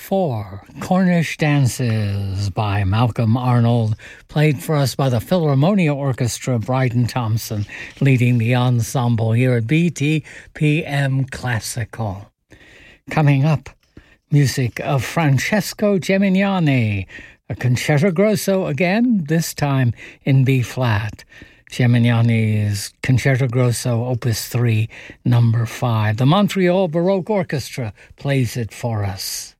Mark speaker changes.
Speaker 1: 4, Cornish Dances by Malcolm Arnold, played for us by the Philharmonia Orchestra, Bryden Thompson leading the ensemble here at BTPM Classical. Coming up, music of Francesco Gemignani, a concerto grosso again, this time in B-flat. Gemignani's Concerto Grosso, Opus 3, number 5. The Montreal Baroque Orchestra plays it for us.